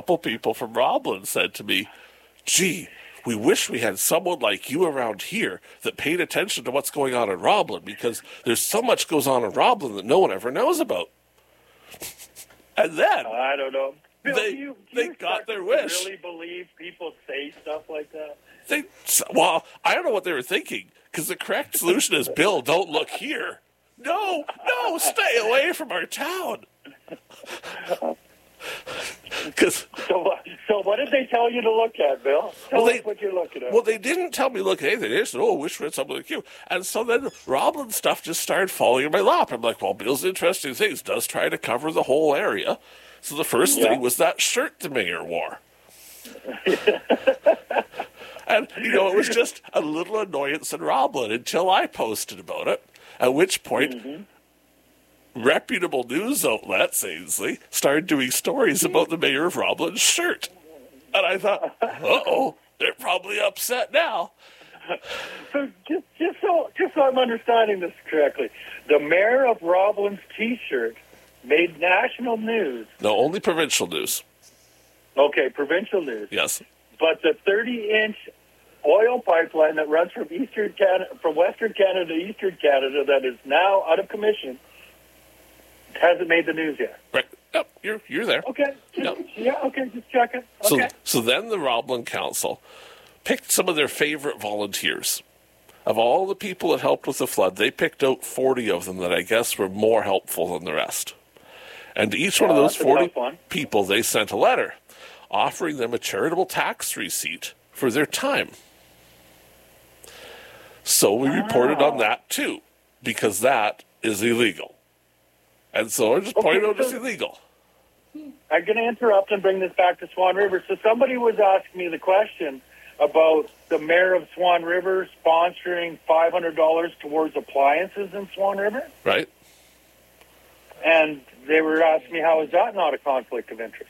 couple people from Roblin said to me, gee, we wish we had someone like you around here that paid attention to what's going on in Roblin, because there's so much goes on in Roblin that no one ever knows about. And then I don't know. Bill, they got their wish. Really believe people say stuff like that? Well, I don't know what they were thinking, because the correct solution is, Bill, don't look here. No, stay away from our town. So what did they tell you to look at, Bill? Tell us what you're looking at. Well, they didn't tell me to look at anything. They said, wish we had something like you. And so then Roblin stuff just started falling in my lap. I'm like, well, Bill's Interesting Things does try to cover the whole area. So the first thing was that shirt the mayor wore. And, it was just a little annoyance in Roblin until I posted about it, at which point reputable news outlets, Ainsley, started doing stories about the mayor of Roblin's shirt. And I thought, they're probably upset now. So just so I'm understanding this correctly, the mayor of Roblin's T-shirt made national news. No, only provincial news. Okay, provincial news. Yes. But the 30-inch oil pipeline that runs from Western Canada to Eastern Canada that is now out of commission hasn't made the news yet. Right. Yep, you're there. Okay. Just checking. Okay. So then the Roblin Council picked some of their favorite volunteers. Of all the people that helped with the flood, they picked out 40 of them that I guess were more helpful than the rest. And to each one of those 40 people, they sent a letter offering them a charitable tax receipt for their time. So we reported on that too, because that is illegal. And so I just pointed out it's illegal. I'm going to interrupt and bring this back to Swan River. So somebody was asking me the question about the mayor of Swan River sponsoring $500 towards appliances in Swan River. Right. And they were asking me, how is that not a conflict of interest?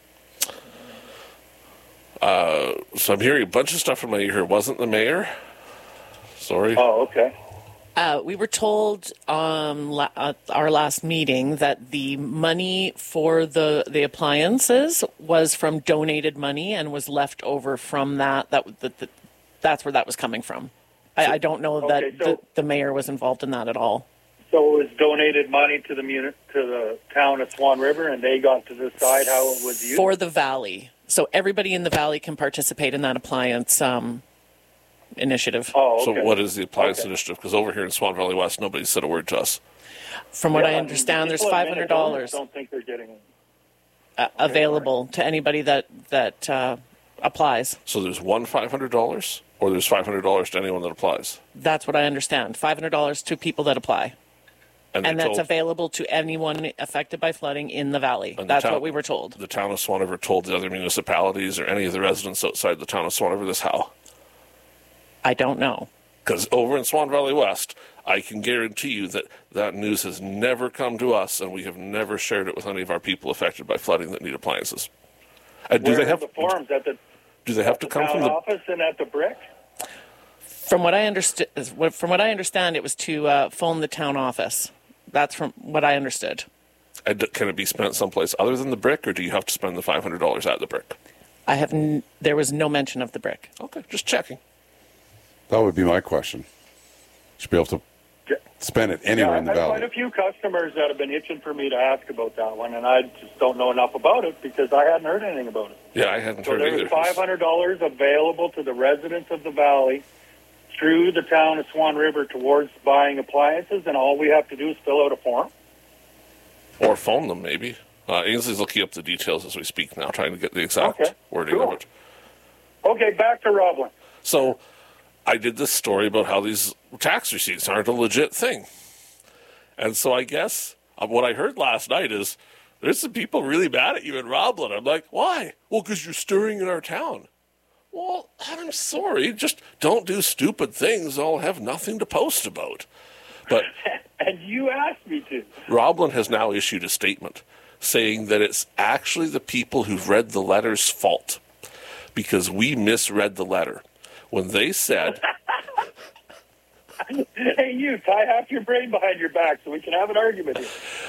So I'm hearing a bunch of stuff from my ear here. Wasn't the mayor? Sorry. Oh, okay. We were told at our last meeting that the money for the appliances was from donated money and was left over from that. That's where that was coming from. I don't know that the mayor was involved in that at all. So it was donated money to the town of Swan River, and they got to decide how it was used? For the valley. So everybody in the valley can participate in that appliance initiative. Oh, okay. So what is the appliance initiative? Because over here in Swan Valley West, nobody said a word to us. From what I understand, there's $500 don't think they're getting available to anybody that applies. So there's one $500, or there's $500 to anyone that applies? That's what I understand. $500 to people that apply. And that's available to anyone affected by flooding in the valley. That's what we were told. The town of Swan River told the other municipalities or any of the residents outside the town of Swan River this how? I don't know. Because over in Swan Valley West, I can guarantee you that news has never come to us, and we have never shared it with any of our people affected by flooding that need appliances. Do they have the forums at the? Do they have to come from the office and at the brick? From what I understand, it was to phone the town office. That's from what I understood. Can it be spent someplace other than the brick, or do you have to spend the $500 at the brick? There was no mention of the brick. Okay, just checking. That would be my question. Should be able to spend it anywhere in the valley. Quite a few customers that have been itching for me to ask about that one, and I just don't know enough about it because I hadn't heard anything about it. Yeah, I hadn't heard either. So there's $500 available to the residents of the valley through the town of Swan River towards buying appliances, and all we have to do is fill out a form. Or phone them, maybe. Ainsley's looking up the details as we speak now, trying to get the exact wording of it. Okay, back to Roblin. So I did this story about how these tax receipts aren't a legit thing. And so I guess what I heard last night is there's some people really mad at you in Roblin. I'm like, why? Well, because you're stirring in our town. Well, I'm sorry. Just don't do stupid things. I'll have nothing to post about. But and you asked me to. Roblin has now issued a statement saying that it's actually the people who've read the letter's fault because we misread the letter. When they said... Hey, you, tie half your brain behind your back so we can have an argument here.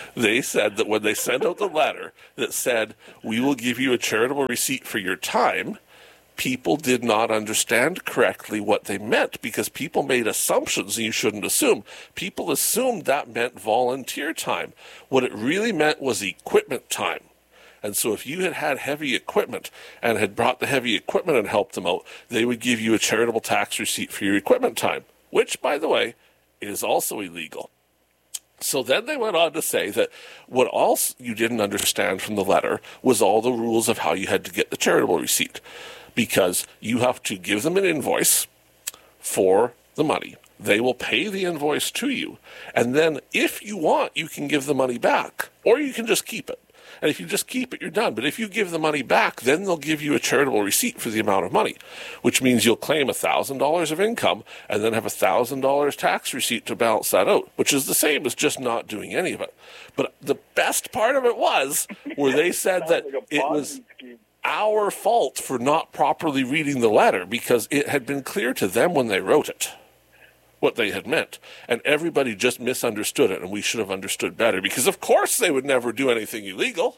They said that when they sent out the letter that said, we will give you a charitable receipt for your time, people did not understand correctly what they meant because people made assumptions and you shouldn't assume. People assumed that meant volunteer time. What it really meant was equipment time. And so if you had heavy equipment and had brought the heavy equipment and helped them out, they would give you a charitable tax receipt for your equipment time, which, by the way, is also illegal. So then they went on to say that what else you didn't understand from the letter was all the rules of how you had to get the charitable receipt. Because you have to give them an invoice for the money. They will pay the invoice to you. And then if you want, you can give the money back. Or you can just keep it. And if you just keep it, you're done. But if you give the money back, then they'll give you a charitable receipt for the amount of money, which means you'll claim $1,000 of income and then have $1,000 tax receipt to balance that out, which is the same as just not doing any of it. But the best part of it was where they said that it was our fault for not properly reading the letter because it had been clear to them when they wrote it what they had meant. And everybody just misunderstood it, and we should have understood better because, of course, they would never do anything illegal.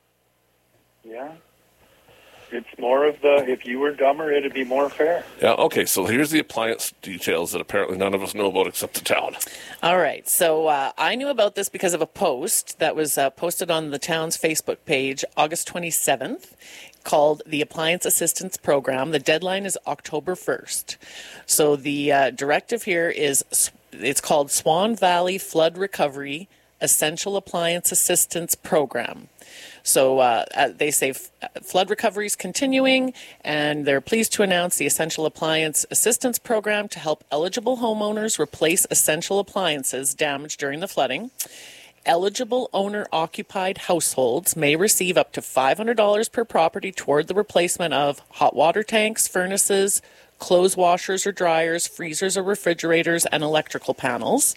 Yeah. It's more of the, if you were dumber, it'd be more fair. Yeah, okay, so here's the appliance details that apparently none of us know about except the town. All right, so I knew about this because of a post that was posted on the town's Facebook page August 27th called the Appliance Assistance Program. The deadline is October 1st. So the directive here is, it's called Swan Valley Flood Recovery Essential Appliance Assistance Program. So they say flood recovery is continuing, and they're pleased to announce the Essential Appliance Assistance Program to help eligible homeowners replace essential appliances damaged during the flooding. Eligible owner-occupied households may receive up to $500 per property toward the replacement of hot water tanks, furnaces, clothes washers or dryers, freezers or refrigerators, and electrical panels.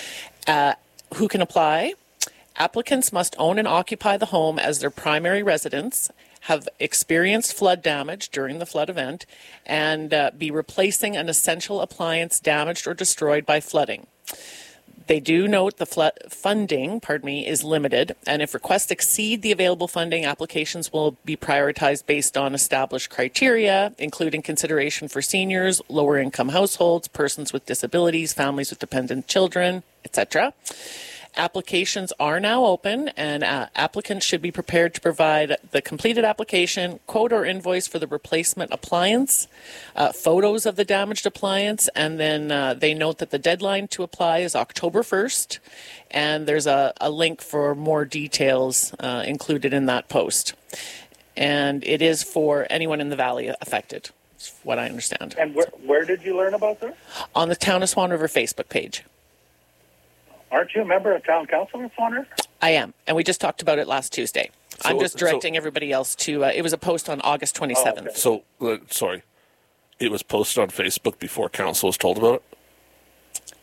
Who can apply? Applicants must own and occupy the home as their primary residence, have experienced flood damage during the flood event, and be replacing an essential appliance damaged or destroyed by flooding. They do note the funding, is limited, and if requests exceed the available funding, applications will be prioritized based on established criteria, including consideration for seniors, lower-income households, persons with disabilities, families with dependent children, etc. Applications are now open, and applicants should be prepared to provide the completed application, quote or invoice for the replacement appliance, photos of the damaged appliance, and then they note that the deadline to apply is October 1st, and there's a link for more details included in that post. And it is for anyone in the valley affected, is what I understand. And where did you learn about this? On the Town of Swan River Facebook page. Aren't you a member of town council in Swan River? I am, and we just talked about it last Tuesday. I'm just directing everybody else to, it was a post on August 27th. Oh, okay. So, sorry, it was posted on Facebook before council was told about it?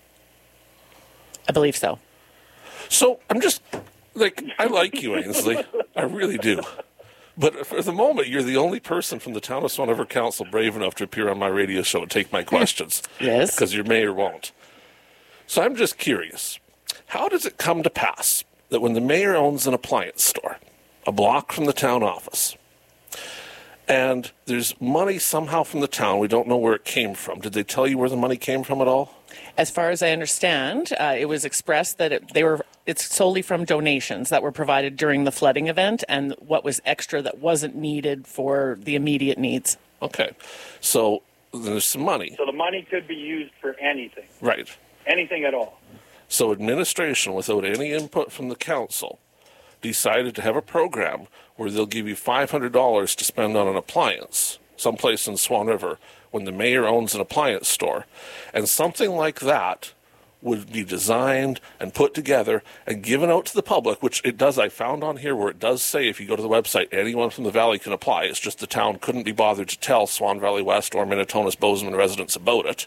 I believe so. So, I'm just, I like you, Ainsley. I really do. But for the moment, you're the only person from the Town of Swan River Council brave enough to appear on my radio show and take my questions. Yes. Because your mayor won't. So I'm just curious. How does it come to pass that when the mayor owns an appliance store, a block from the town office, and there's money somehow from the town, we don't know where it came from. Did they tell you where the money came from at all? As far as I understand, it was expressed that it's solely from donations that were provided during the flooding event and what was extra that wasn't needed for the immediate needs. Okay. So there's some money. So the money could be used for anything. Right. Anything at all. So administration, without any input from the council, decided to have a program where they'll give you $500 to spend on an appliance someplace in Swan River when the mayor owns an appliance store. And something like that would be designed and put together and given out to the public, which it does. I found on here where it does say if you go to the website, anyone from the valley can apply. It's just the town couldn't be bothered to tell Swan Valley West or Minnetonka's Bozeman residents about it.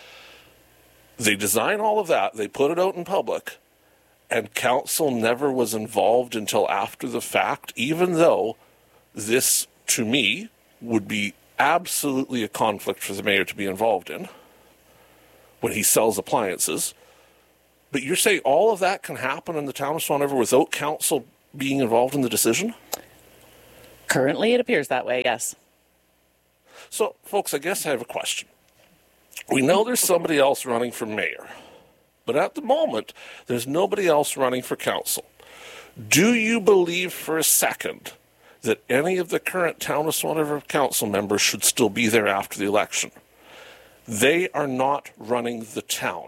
They design all of that, they put it out in public, and council never was involved until after the fact, even though this, to me, would be absolutely a conflict for the mayor to be involved in when he sells appliances. But you're saying all of that can happen in the town of Swan River without council being involved in the decision? Currently, it appears that way, yes. So, folks, I guess I have a question. We know there's somebody else running for mayor, but at the moment, there's nobody else running for council. Do you believe for a second that any of the current town of Swan River council members should still be there after the election? They are not running the town.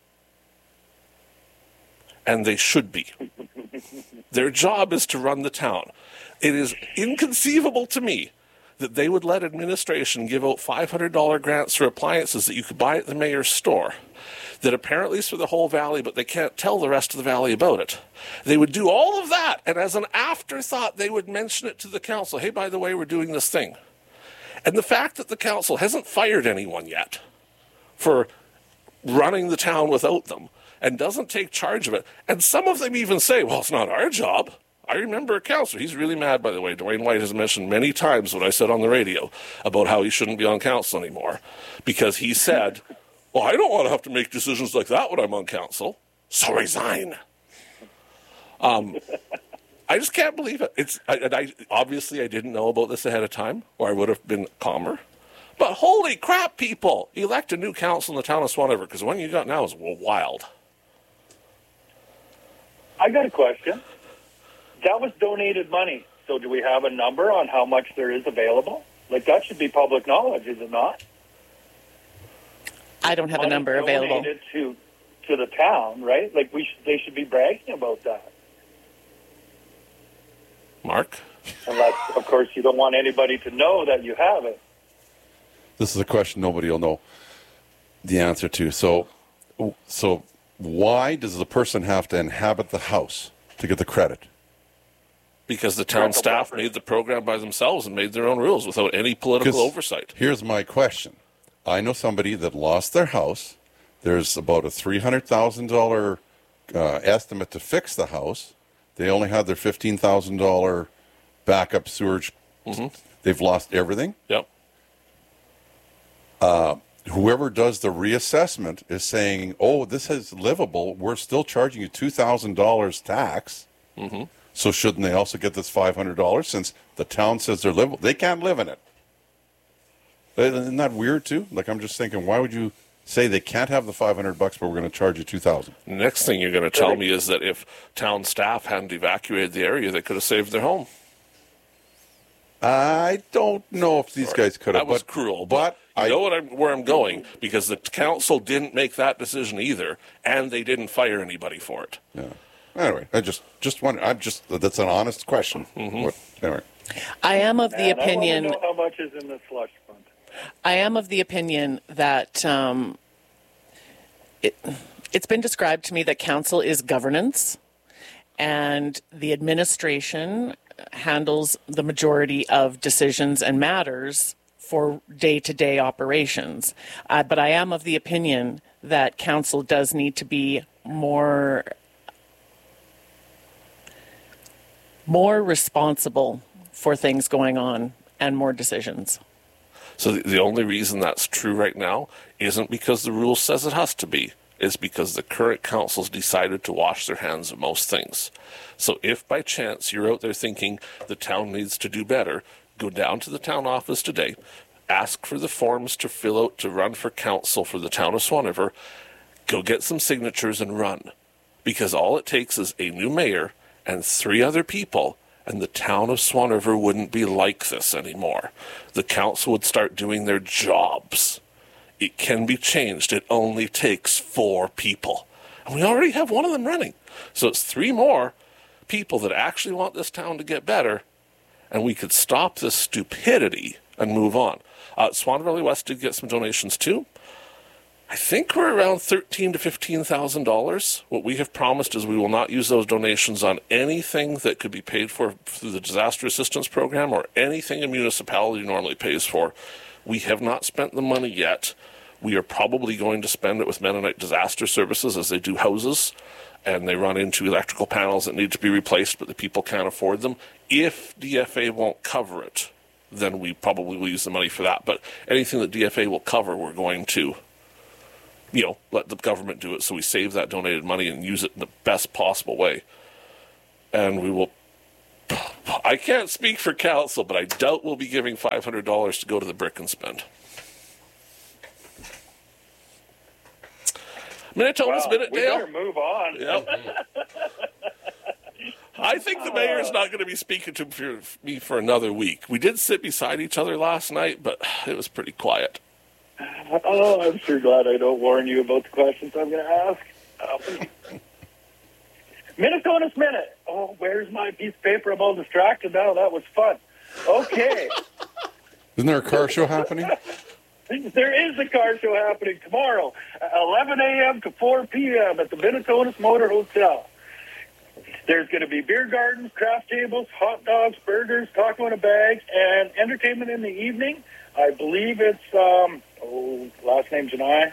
And they should be. Their job is to run the town. It is inconceivable to me that they would let administration give out $500 grants for appliances that you could buy at the mayor's store, that apparently is for the whole valley, but they can't tell the rest of the valley about it. They would do all of that, and as an afterthought, they would mention it to the council. Hey, by the way, we're doing this thing. And the fact that the council hasn't fired anyone yet for running the town without them and doesn't take charge of it, and some of them even say, well, it's not our job. I remember a councillor, he's really mad, by the way. Dwayne White has mentioned many times what I said on the radio about how he shouldn't be on council anymore, because he said, well, I don't want to have to make decisions like that when I'm on council, so resign. I just can't believe it. Obviously I didn't know about this ahead of time, or I would have been calmer. But holy crap, people! Elect a new council in the town of Swan River, because the one you got now is wild. I got a question. That was donated money. So do we have a number on how much there is available? Like, that should be public knowledge, is it not? I don't have a Money number available. Donated to the town, right? Like, they should be bragging about that. Mark? Unless, of course, you don't want anybody to know that you have it. This is a question nobody will know the answer to. So why does the person have to inhabit the house to get the credit? Because the town staff made the program by themselves and made their own rules without any political oversight. Here's my question. I know somebody that lost their house. There's about a $300,000 estimate to fix the house. They only had their $15,000 backup sewage. Mm-hmm. They've lost everything. Yep. Whoever does the reassessment is saying, oh, this is livable. We're still charging you $2,000 tax. Mm-hmm. So shouldn't they also get this $500 since the town says they're livable? They can't live in it. Isn't that weird too? Like, I'm just thinking, why would you say they can't have the $500, but we're going to charge you $2,000? Next thing you're going to tell me is that if town staff hadn't evacuated the area, they could have saved their home. I don't know if these guys could have. That was cruel, but you know where I'm going, because the council didn't make that decision either, and they didn't fire anybody for it. Yeah. Anyway, I just wonder. That's an honest question. Mm-hmm. Anyway, I am of the opinion. I want to know how much is in the slush fund. I am of the opinion that it's been described to me that council is governance, and the administration handles the majority of decisions and matters for day-to-day operations. But I am of the opinion that council does need to be more responsible for things going on and more decisions. So the only reason that's true right now isn't because the rule says it has to be. It's because the current council's decided to wash their hands of most things. So if by chance you're out there thinking the town needs to do better, go down to the town office today, ask for the forms to fill out to run for council for the town of Swan River, go get some signatures and run. Because all it takes is a new mayor and 3 other people, and the town of Swan River wouldn't be like this anymore. The council would start doing their jobs. It can be changed. It only takes 4 people. And we already have one of them running. So it's 3 more people that actually want this town to get better, and we could stop this stupidity and move on. Swan Valley West did get some donations too. I think we're around $13,000 to $15,000. What we have promised is we will not use those donations on anything that could be paid for through the disaster assistance program or anything a municipality normally pays for. We have not spent the money yet. We are probably going to spend it with Mennonite Disaster Services as they do houses, and they run into electrical panels that need to be replaced, but the people can't afford them. If DFA won't cover it, then we probably will use the money for that. But anything that DFA will cover, we're going to let the government do it so we save that donated money and use it in the best possible way. And we will, I can't speak for council, but I doubt we'll be giving $500 to go to the Brick and Spend. Minnetonka's Minute, we Dale. better move on. Yep. I think the mayor's not going to be speaking to me for another week. We did sit beside each other last night, but it was pretty quiet. Oh, I'm sure glad I don't warn you about the questions I'm going to ask. Minnetonka's Minute. Oh, where's my piece of paper? I'm all distracted now. That was fun. Okay. Isn't there a car show happening? There is a car show happening tomorrow, 11 a.m. to 4 p.m. at the Minnetonka's Motor Hotel. There's going to be beer gardens, craft tables, hot dogs, burgers, taco in a bag, and entertainment in the evening. I believe it's, last name Janai.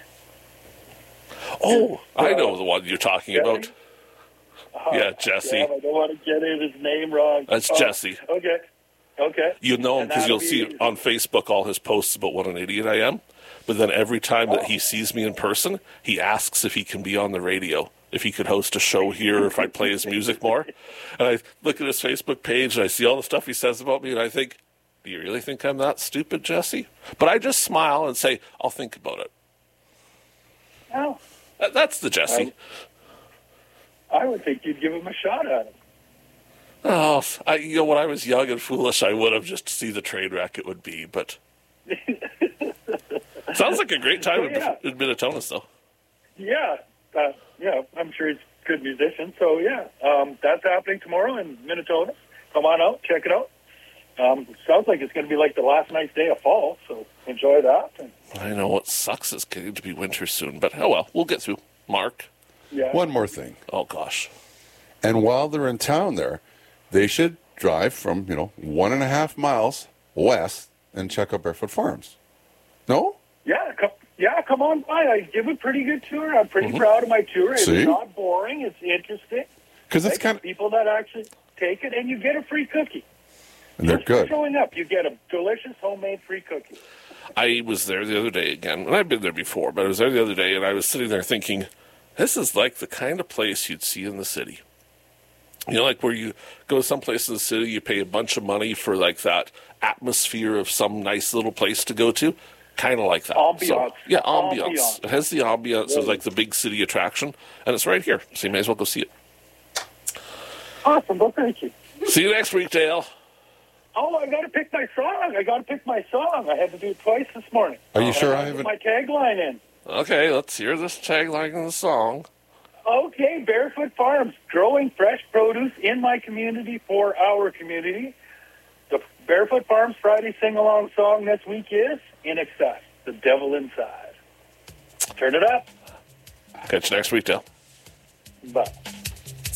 Oh, I know the one you're talking about. Yeah, Jesse. Yeah, I don't want to get his name wrong. That's Jesse. Okay. You know him because you'll see on Facebook all his posts about what an idiot I am. But then every time that he sees me in person, he asks if he can be on the radio, if he could host a show here, if I'd play his music more. And I look at his Facebook page and I see all the stuff he says about me, and I think, do you really think I'm that stupid, Jesse? But I just smile and say, I'll think about it. Oh. That's the Jesse. I would think you'd give him a shot at it. Oh, when I was young and foolish, I would have just to see the train wreck it would be. But sounds like a great time in Minnetonka, though. Yeah, I'm sure he's a good musician. So that's happening tomorrow in Minnetonka. Come on out, check it out. Sounds like it's going to be like the last nice day of fall, so enjoy that. I know what sucks is getting to be winter soon, but oh well, we'll get through. Mark? Yeah. One more thing. Oh, gosh. And while they're in town there, they should drive from, 1.5 miles west and check out Barefoot Farms. No? Yeah, come on by. I give a pretty good tour. I'm pretty proud of my tour. It's See? not boring. It's interesting. Because it's kind of... people that actually take it, and you get a free cookie. And they're Just good. for showing up, you get a delicious homemade free cookie. I was there the other day again, and I've been there before, but I was there the other day, and I was sitting there thinking, this is like the kind of place you'd see in the city. Like where you go to some place in the city, you pay a bunch of money for like that atmosphere of some nice little place to go to. Kind of like that. Ambiance. So, yeah, ambiance. It has the ambiance of like the big city attraction, and it's right here, so you may as well go see it. Awesome. Well, thank you. See you next week, Dale. Oh, I got to pick my song. I had to do it twice this morning. Are you sure I haven't? haven't... My tagline in. Okay, let's hear this tagline in the song. Okay, Barefoot Farms, growing fresh produce in my community for our community. The Barefoot Farms Friday sing-along song this week is In Excess, The Devil Inside. Turn it up. Catch you next week, Dale. Bye.